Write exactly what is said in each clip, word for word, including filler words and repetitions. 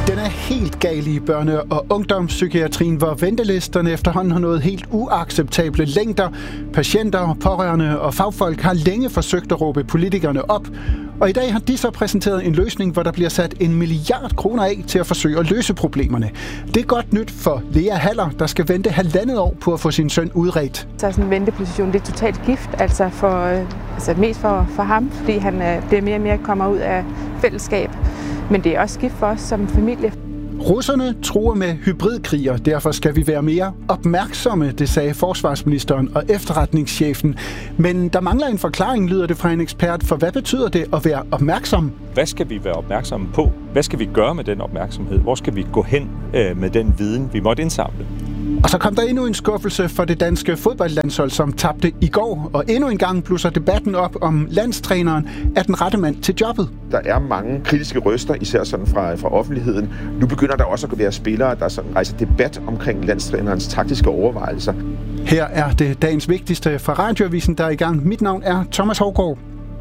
Den er helt gal i børne- og ungdomspsykiatrien, hvor ventelisterne efterhånden har nået helt uacceptable længder. Patienter, pårørende og fagfolk har længe forsøgt at råbe politikerne op. Og i dag har de så præsenteret en løsning, hvor der bliver sat en milliard kroner af til at forsøge at løse problemerne. Det er godt nyt for Lea Haller, der skal vente halvandet år på at få sin søn udredt. Så sådan en venteposition, det er totalt gift, altså, for, altså mest for, for ham, fordi han bliver mere og mere kommer ud af fællesskab. Men det er også skidt for os som familie. Russerne truer med hybridkrig, og derfor skal vi være mere opmærksomme, det sagde forsvarsministeren og efterretningschefen. Men der mangler en forklaring, lyder det fra en ekspert, for hvad betyder det at være opmærksom? Hvad skal vi være opmærksomme på? Hvad skal vi gøre med den opmærksomhed? Hvor skal vi gå hen øh, med den viden, vi måtte indsamle? Og så kom der endnu en skuffelse for det danske fodboldlandshold, som tabte i går. Og endnu en gang blusser debatten op, om landstræneren er den rette mand til jobbet. Der er mange kritiske røster, især sådan fra, fra offentligheden. Nu begynder der også at være spillere, der sådan rejser debat omkring landstrænerens taktiske overvejelser. Her er det dagens vigtigste fra Radioavisen, der er i gang. Mit navn er Thomas Hougaard.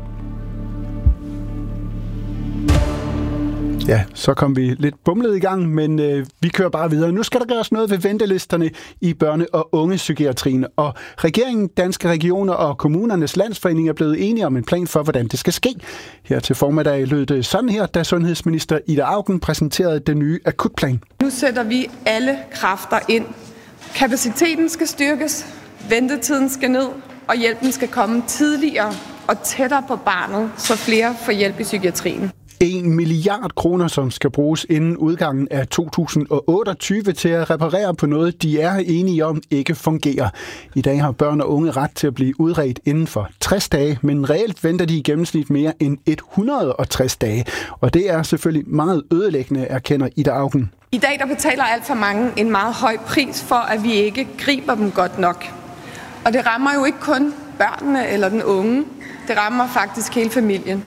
Ja, så kom vi lidt bumlet i gang, men øh, vi kører bare videre. Nu skal der gøres noget ved ventelisterne i børne- og ungepsykiatrien, og regeringen, Danske Regioner og Kommunernes Landsforening er blevet enige om en plan for, hvordan det skal ske. Her til formiddag lød det sådan her, da sundhedsminister Ida Auken præsenterede den nye akutplan. Nu sætter vi alle kræfter ind. Kapaciteten skal styrkes, ventetiden skal ned, og hjælpen skal komme tidligere og tættere på barnet, så flere får hjælp i psykiatrien. En milliard kroner, som skal bruges inden udgangen af to tusind og otteogtyve til at reparere på noget, de er enige om ikke fungerer. I dag har børn og unge ret til at blive udredt inden for tres dage, men reelt venter de i gennemsnit mere end et hundrede og tres dage. Og det er selvfølgelig meget ødelæggende, erkender Ida Auken. I dag der betaler alt for mange en meget høj pris for, at vi ikke griber dem godt nok. Og det rammer jo ikke kun børnene eller den unge, det rammer faktisk hele familien.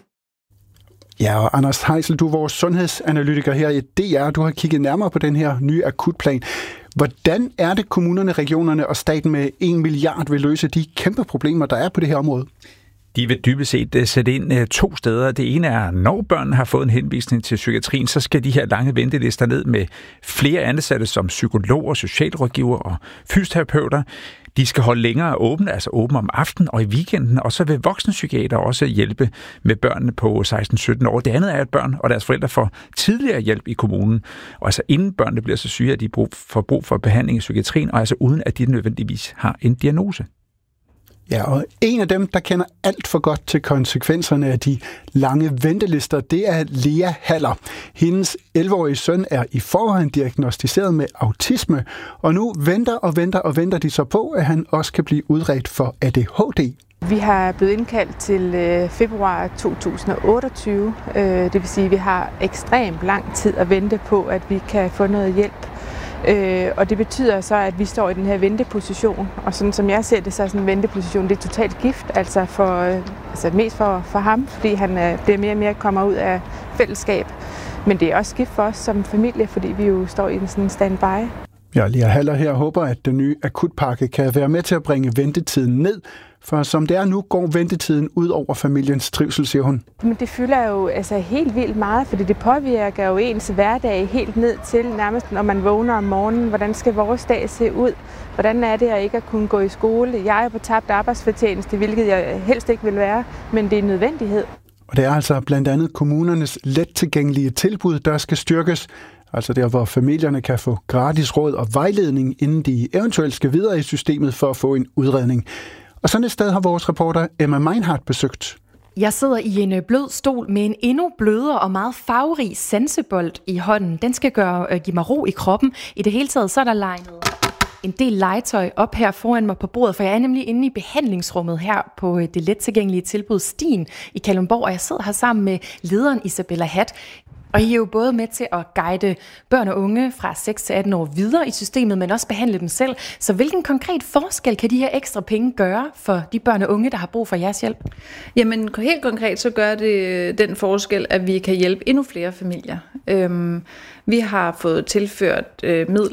Ja, og Anders Heisel, du er vores sundhedsanalytiker her i D R. Du har kigget nærmere på den her nye akutplan. Hvordan er det kommunerne, regionerne og staten med en milliard vil løse de kæmpe problemer, der er på det her område? De vil dybest set sætte ind to steder. Det ene er, når børnene har fået en henvisning til psykiatrien, så skal de her lange ventelister ned med flere ansatte som psykologer, socialrådgiver og fysioterapeuter. De skal holde længere åbne, altså åbne om aftenen og i weekenden, og så vil voksenpsykiater også hjælpe med børnene på seksten sytten år. Det andet er, at børn og deres forældre får tidligere hjælp i kommunen, og altså inden børnene bliver så syge, at de får brug for behandling i psykiatrien, og altså uden at de nødvendigvis har en diagnose. Ja, og en af dem, der kender alt for godt til konsekvenserne af de lange ventelister, det er Lea Haller. Hendes elleve-årige søn er i forvejen diagnosticeret med autisme, og nu venter og venter og venter de så på, at han også kan blive udredt for A D H D. Vi har blevet indkaldt til februar to tusind og otteogtyve. Det vil sige, at vi har ekstremt lang tid at vente på, at vi kan få noget hjælp. Øh, og det betyder så, at vi står i den her venteposition, og sådan som jeg ser det, så er sådan en venteposition, det er totalt gift, altså, for, altså mest for, for ham, fordi han øh, bliver mere og mere kommer ud af fællesskab. Men det er også gift for os som familie, fordi vi jo står i en sådan standby. Ja, Lea Haller her håber, at den nye akutpakke kan være med til at bringe ventetiden ned, for som det er nu, går ventetiden ud over familiens trivsel, siger hun. Men det fylder jo altså helt vildt meget, fordi det påvirker jo ens hverdag helt ned til nærmest, når man vågner om morgenen. Hvordan skal vores dag se ud? Hvordan er det at ikke at kunne gå i skole? Jeg er på tabt arbejdsfortjeneste, hvilket jeg helst ikke vil være, men det er en nødvendighed. Og det er altså blandt andet kommunernes let tilgængelige tilbud, der skal styrkes. Altså der, hvor familierne kan få gratis råd og vejledning, inden de eventuelt skal videre i systemet for at få en udredning. Og sådan et sted har vores reporter Emma Meinhardt besøgt. Jeg sidder i en blød stol med en endnu blødere og meget farverig sansebold i hånden. Den skal gøre, øh, give mig ro i kroppen. I det hele taget så er der legnet en del legetøj op her foran mig på bordet, for jeg er nemlig inde i behandlingsrummet her på det let tilgængelige tilbud Stien i Kalundborg, og jeg sidder her sammen med lederen Isabella Hatt. Og I er jo både med til at guide børn og unge fra seks til atten år videre i systemet, men også behandle dem selv. Så hvilken konkret forskel kan de her ekstra penge gøre for de børn og unge, der har brug for jeres hjælp? Jamen helt konkret så gør det den forskel, at vi kan hjælpe endnu flere familier. Øhm, vi har fået tilført øh, midler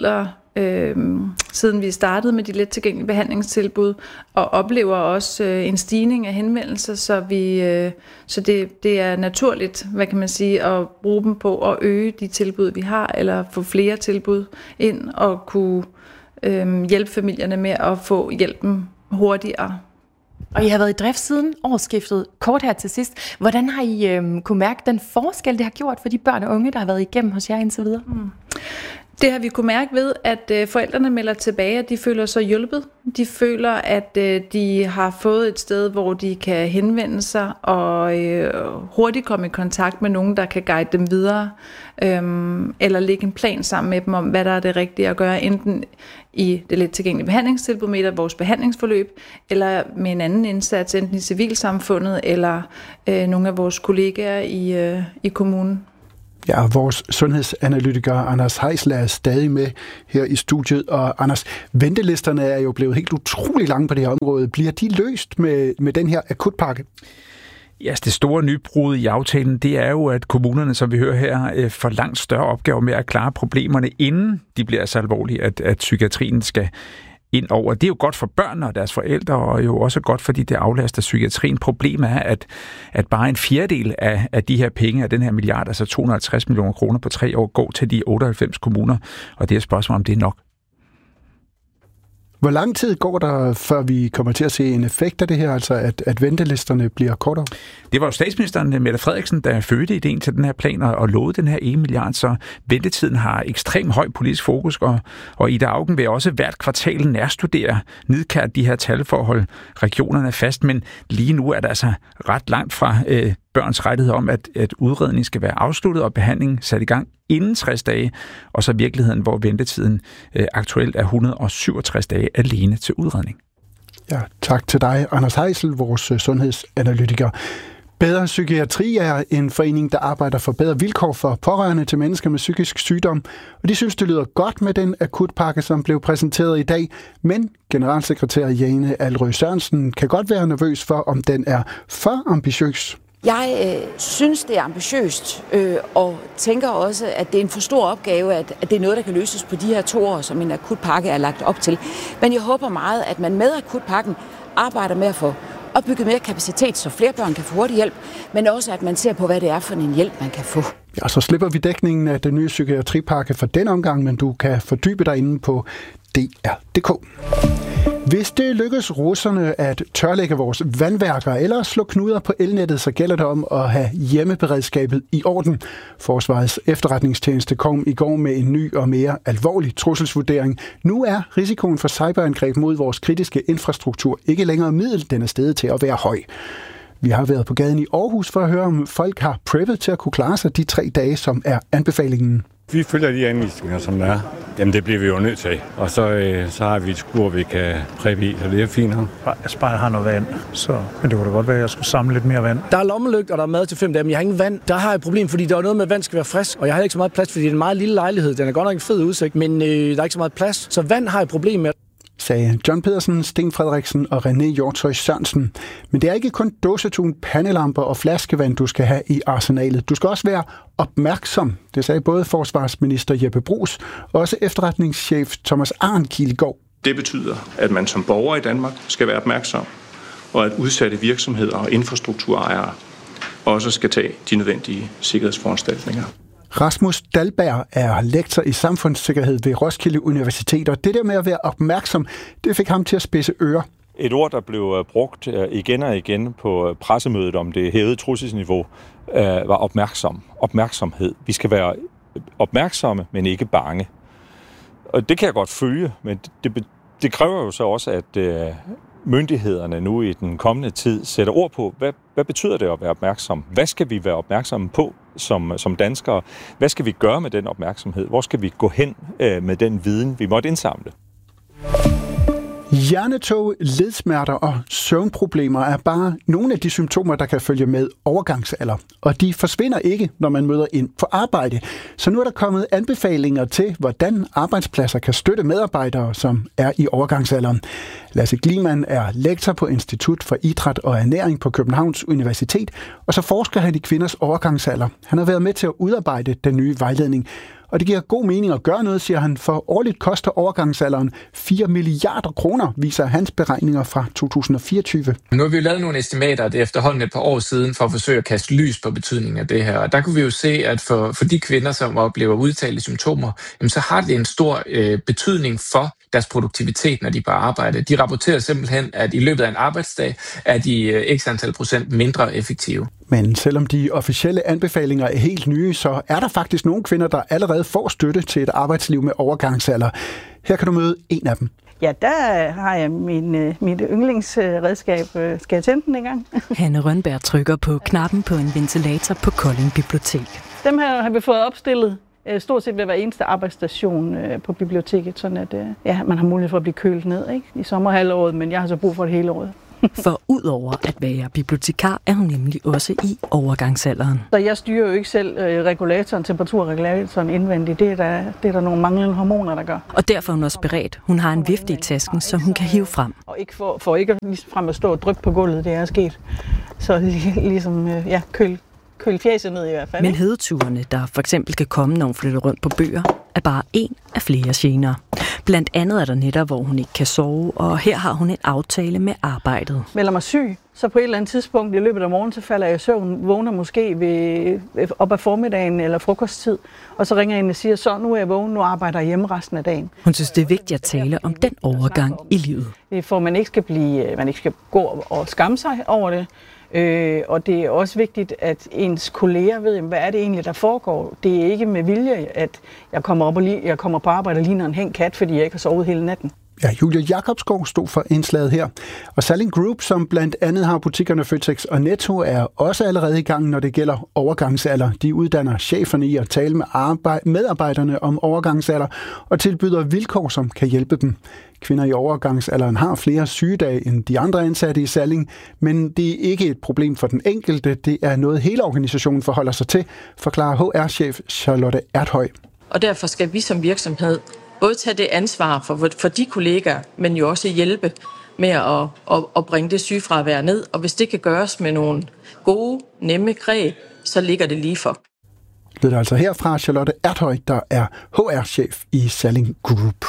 øh, siden vi startede med de let tilgængelige behandlingstilbud, og oplever også øh, en stigning af henvendelser, så, vi, øh, så det, det er naturligt, hvad kan man sige, at bruge dem på at øge de tilbud, vi har, eller få flere tilbud ind og kunne øh, hjælpe familierne med at få hjælpen hurtigere. Og I har været i drift siden årsskiftet. Kort her til sidst. Hvordan har I øh, kunne mærke den forskel, det har gjort for de børn og unge, der har været igennem hos jer indtil videre? Mm. Det har vi kunne mærke ved, at øh, forældrene melder tilbage, at de føler sig hjulpet. De føler, at øh, de har fået et sted, hvor de kan henvende sig og øh, hurtigt komme i kontakt med nogen, der kan guide dem videre. Øh, eller lægge en plan sammen med dem om, hvad der er det rigtige at gøre, enten i det let tilgængelige behandlingstilbud med et af vores behandlingsforløb, eller med en anden indsats, enten i civilsamfundet eller øh, nogle af vores kollegaer i, øh, i kommunen. Ja, vores sundhedsanalytiker Anders Heisel er stadig med her i studiet. Og Anders, ventelisterne er jo blevet helt utrolig lange på det her område. Bliver de løst med, med den her akutpakke? Ja, det store nybrud i aftalen, det er jo, at kommunerne, som vi hører her, får langt større opgaver med at klare problemerne, inden de bliver så alvorlige, at, at psykiatrien skal ind over. Det er jo godt for børnene og deres forældre, og jo også godt, fordi det aflaster psykiatrien. Problemet er, at, at bare en fjerdedel af, af de her penge, af den her milliard, altså to hundrede og halvtreds millioner kroner på tre år, går til de otteoghalvfems kommuner, og det er et spørgsmål, om det er nok. Hvor lang tid går der, før vi kommer til at se en effekt af det her, altså at, at ventelisterne bliver kortere? Det var jo statsministeren, Mette Frederiksen, der fødte ideen til den her plan og, og lovede den her en milliard, så ventetiden har ekstremt høj politisk fokus, og, og Ida Auken vil også hvert kvartal nærstudere nidkært de her talforhold, regionerne fast, men lige nu er der altså ret langt fra øh, børns rettighed om, at, at udredning skal være afsluttet og behandlingen sat i gang inden tres dage, og så virkeligheden, hvor ventetiden øh, aktuelt er et hundrede og syvogtres dage alene til udredning. Ja, tak til dig, Anders Heisel, vores sundhedsanalytiker. Bedre Psykiatri er en forening, der arbejder for bedre vilkår for pårørende til mennesker med psykisk sygdom, og de synes, det lyder godt med den akutpakke, som blev præsenteret i dag, men generalsekretær Jane Alrøe Sørensen kan godt være nervøs for, om den er for ambitiøs. Jeg øh, synes, det er ambitiøst, øh, og tænker også, at det er en for stor opgave, at, at det er noget, der kan løses på de her to år, som en akutpakke er lagt op til. Men jeg håber meget, at man med akutpakken arbejder med at få opbygget mere kapacitet, så flere børn kan få hurtig hjælp, men også, at man ser på, hvad det er for en hjælp, man kan få. Ja, så slipper vi dækningen af den nye psykiatripakke for den omgang, men du kan fordybe dig inde på D R punktum d k. Hvis det lykkes russerne at tørlægge vores vandværker eller slå knuder på elnettet, så gælder det om at have hjemmeberedskabet i orden. Forsvarets efterretningstjeneste kom i går med en ny og mere alvorlig trusselsvurdering. Nu er risikoen for cyberangreb mod vores kritiske infrastruktur ikke længere middel, den er steget til at være høj. Vi har været på gaden i Aarhus for at høre, om folk har preppet til at kunne klare sig de tre dage, som er anbefalingen. Vi følger de anvisninger, som der er. Jamen, det bliver vi jo nødt til. Og så, øh, så har vi et skur, vi kan preppe i, så det er fint. Jeg bare har noget vand, så men det kunne da godt være, at jeg skulle samle lidt mere vand. Der er lommelygt, og der er mad til fem dage, men jeg har ingen vand. Der har jeg et problem, fordi der er noget med, at vand skal være frisk, og jeg har ikke så meget plads, fordi det er en meget lille lejlighed. Den er godt nok en fed udsigt, men øh, der er ikke så meget plads, så vand har jeg et problem med. Sagde John Pedersen, Sten Frederiksen og René Hjortøj Sørensen. Men det er ikke kun dåsetun, pandelamper og flaskevand, du skal have i arsenalet. Du skal også være opmærksom. Det sagde både forsvarsminister Jeppe Bruus og også efterretningschef Thomas Arnkiel i går. Det betyder, at man som borger i Danmark skal være opmærksom, og at udsatte virksomheder og infrastrukturejere også skal tage de nødvendige sikkerhedsforanstaltninger. Rasmus Dahlberg er lektor i samfundssikkerhed ved Roskilde Universitet, og det der med at være opmærksom, det fik ham til at spidse ører. Et ord, der blev brugt igen og igen på pressemødet om det hævede trusselsniveau, var opmærksom. Opmærksomhed. Vi skal være opmærksomme, men ikke bange. Og det kan jeg godt følge, men det, det kræver jo så også, at myndighederne nu i den kommende tid sætter ord på, hvad, hvad betyder det at være opmærksom? Hvad skal vi være opmærksomme på som, som danskere? Hvad skal vi gøre med den opmærksomhed? Hvor skal vi gå hen øh, med den viden, vi måtte indsamle? Hjernetog, ledsmerter og søvnproblemer er bare nogle af de symptomer, der kan følge med overgangsalder. Og de forsvinder ikke, når man møder ind på arbejde. Så nu er der kommet anbefalinger til, hvordan arbejdspladser kan støtte medarbejdere, som er i overgangsalderen. Lasse Gliman er lektor på Institut for Idræt og Ernæring på Københavns Universitet, og så forsker han i kvinders overgangsalder. Han har været med til at udarbejde den nye vejledning. Og det giver god mening at gøre noget, siger han, for årligt koster overgangsalderen fire milliarder kroner, viser hans beregninger fra to tusind og fireogtyve. Nu har vi jo lavet nogle estimater, det er efterhånden et par år siden, for at forsøge at kaste lys på betydningen af det her. Og der kunne vi jo se, at for, for de kvinder, som oplever udtalte symptomer, jamen, så har det en stor øh, betydning for deres produktivitet, når de bare arbejder. De rapporterer simpelthen, at i løbet af en arbejdsdag er de øh, x antal procent mindre effektive. Men selvom de officielle anbefalinger er helt nye, så er der faktisk nogle kvinder, der allerede får støtte til et arbejdsliv med overgangsalder. Her kan du møde en af dem. Ja, der har jeg min, mit yndlingsredskab. Skal jeg tænde den en gang? Hanne Rønberg trykker på knappen på en ventilator på Kolding Bibliotek. Dem her har vi fået opstillet stort set ved hver eneste arbejdsstation på biblioteket, sådan at ja, man har mulighed for at blive kølet ned, ikke? I sommerhalvåret, men jeg har så brug for det hele året. For udover at være bibliotekar, er hun nemlig også i overgangsalderen. Så jeg styrer jo ikke selv regulatoren, temperaturregulatoren indvendigt. Det er der, det er der nogle manglende hormoner, der gør. Og derfor er hun også beredt. Hun har en vifte i tasken, som hun kan hive frem. Og ikke for, for ikke ligesom frem at stå og dryppe på gulvet, det er sket. Så ligesom, ja, køl, køl fjeset ned i hvert fald. Men hedeturene, der for eksempel kan komme, når hun flytter rundt på bøger, er bare en af flere gener. Blandt andet er der netter, hvor hun ikke kan sove, og her har hun en aftale med arbejdet. Melder mig syg, så på et eller andet tidspunkt i løbet af morgenen, så falder jeg i søvn, vågner måske ved, op ad formiddagen eller frokosttid, og så ringer jeg ind og siger, så nu er jeg vågen, nu arbejder jeg hjemme resten af dagen. Hun synes, det er vigtigt at tale om den overgang i livet. For man ikke skal, blive, man ikke skal gå og skamme sig over det. Øh, og det er også vigtigt, at ens kolleger ved, hvad er det egentlig, der foregår. Det er ikke med vilje, at jeg kommer, op og li- jeg kommer på arbejde og ligner en hængt kat, fordi jeg ikke har sovet hele natten. Ja, Julia Jacobsgaard stod for indslaget her. Og Salling Group, som blandt andet har butikkerne Føtex og Netto, er også allerede i gang, når det gælder overgangsalder. De uddanner cheferne i at tale med arbejde- medarbejderne om overgangsalder og tilbyder vilkår, som kan hjælpe dem. Kvinder i overgangsalderen har flere sygedage end de andre ansatte i Salling, men det er ikke et problem for den enkelte. Det er noget, hele organisationen forholder sig til, forklarer H R-chef Charlotte Erthøj. Og derfor skal vi som virksomhed både tage det ansvar for, for de kollegaer, men jo også hjælpe med at, at, at bringe det sygefravær ned. Og hvis det kan gøres med nogle gode, nemme greb, så ligger det lige for. Det er altså herfra Charlotte Erthøj, der er H R-chef i Salling Group.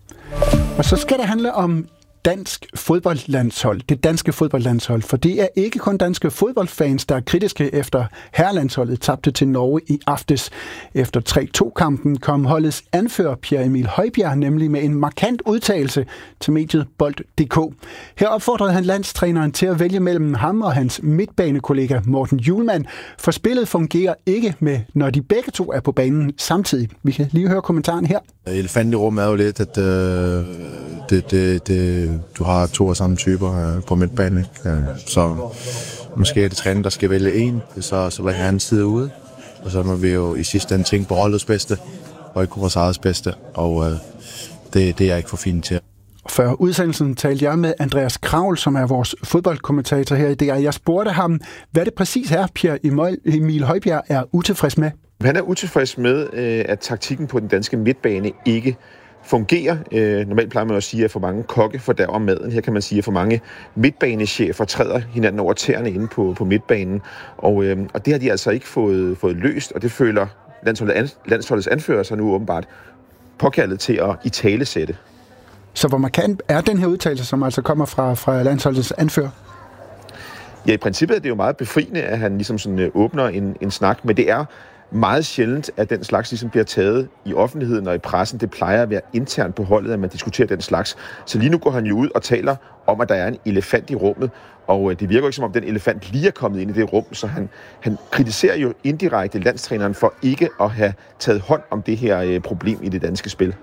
Og så skal det handle om dansk fodboldlandshold, det danske fodboldlandshold, for det er ikke kun danske fodboldfans, der er kritiske efter herrelandsholdet tabte til Norge i aftes. Efter tre to-kampen kom holdets anfører Pierre Emil Højbjerg nemlig med en markant udtalelse til mediet Bold punktum d k. Her opfordrede han landstræneren til at vælge mellem ham og hans midtbanekollega Morten Hjulmand, for spillet fungerer ikke med, når de begge to er på banen samtidig. Vi kan lige høre kommentaren her. Elefanten i rummet er jo lidt, at øh, det, det, det, du har to af samme typer øh, på midtbanen. Ja, så måske er det træner, der skal vælge en, så, så vil han sidde ude. Og så må vi jo i sidste ende tænke på holdets bedste, og ikke vores eget bedste. Og øh, det, det er jeg ikke for fint til. Før udsendelsen talte jeg med Andreas Kravl, som er vores fodboldkommentator her i D R. Jeg spurgte ham, hvad det præcis er, Pierre Emil Højbjerg er utilfreds med. Han er utilfreds med, at taktikken på den danske midtbane ikke fungerer. Normalt plejer man at sige, at for mange kokke fordærver maden. Her kan man sige, at for mange midtbanechefer træder hinanden over tæerne inde på, på midtbanen. Og, og det har de altså ikke fået, fået løst, og det føler landsholdet, landsholdets anfører sig nu åbenbart påkaldet til at italesætte. Så hvor markant er den her udtalelse, som altså kommer fra, fra landsholdets anfører? Ja, i princippet er det jo meget befriende, at han ligesom sådan åbner en, en snak, men det er meget sjældent, at den slags ligesom bliver taget i offentligheden og i pressen. Det plejer at være internt på holdet, at man diskuterer den slags. Så lige nu går han jo ud og taler om, at der er en elefant i rummet, og det virker ikke som om den elefant lige er kommet ind i det rum, så han, han kritiserer jo indirekte landstræneren for ikke at have taget hånd om det her problem i det danske spil.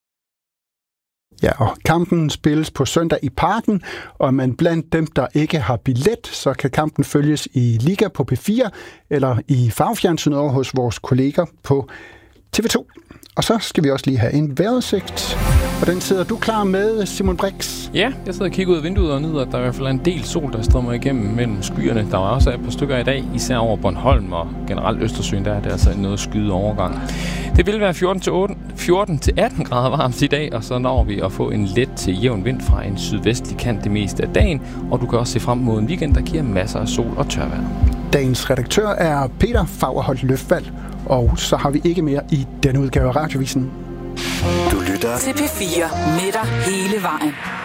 Ja, og kampen spilles på søndag i Parken, og man blandt dem, der ikke har billet, så kan kampen følges i Liga på P fire eller i farvefjernsynet over hos vores kolleger på T V to. Og så skal vi også lige have en vejrudsigt. Og den sidder du klar med, Simon Brix? Ja, jeg sidder og kigger ud af vinduet og nyder, at der er i hvert fald en del sol, der strømmer igennem mellem skyerne. Der er også et par stykker i dag, især over Bornholm og generelt Østersøen, der er det altså noget skyde overgang. Det vil være fjorten til atten grader varmt i dag, og så når vi at få en let til jævn vind fra en sydvestlig kant det meste af dagen, og du kan også se frem mod en weekend, der giver masser af sol og tørvejr. Dagens redaktør er Peter Fagerholt Løfvald. Og så har vi ikke mere i denne udgave af Radiovisen. Du lytter til P fire med dig hele vejen.